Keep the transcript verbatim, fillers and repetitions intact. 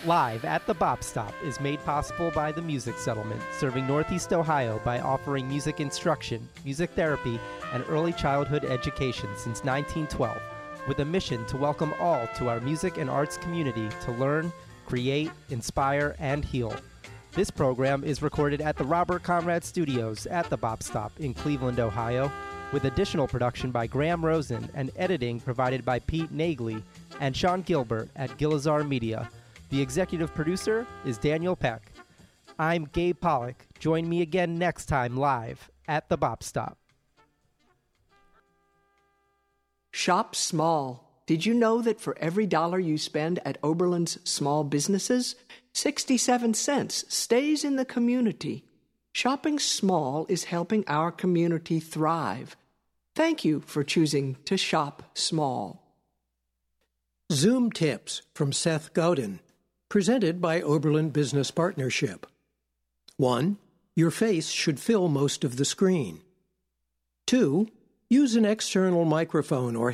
Live at the Bop Stop is made possible by the Music Settlement, serving Northeast Ohio by offering music instruction, music therapy, and early childhood education since nineteen twelve, with a mission to welcome all to our music and arts community to learn, create, inspire, and heal. This program is recorded at the Robert Conrad Studios at the Bop Stop in Cleveland, Ohio, with additional production by Graham Rosen and editing provided by Pete Nagley and Sean Gilbert at Gilizar Media. The executive producer is Daniel Peck. I'm Gabe Pollock. Join me again next time live at the Bop Stop. Shop small. Did you know that for every dollar you spend at Oberlin's small businesses, sixty-seven cents stays in the community? Shopping small is helping our community thrive. Thank you for choosing to shop small. Zoom Tips from Seth Godin, presented by Oberlin Business Partnership. One, your face should fill most of the screen. Two, use an external microphone or